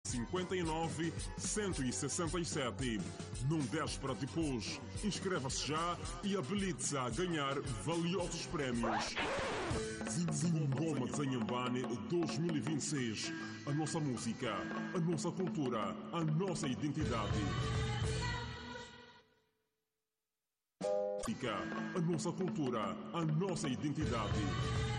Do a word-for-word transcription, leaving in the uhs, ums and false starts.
cinquenta e nove, cento e sessenta e sete. Não deixe para depois. Inscreva-se já e habilite-se a ganhar valiosos prémios. Zingoma Zanhambane dois mil e vinte e seis. A nossa música, a nossa cultura, a nossa identidade. A nossa cultura, a nossa identidade.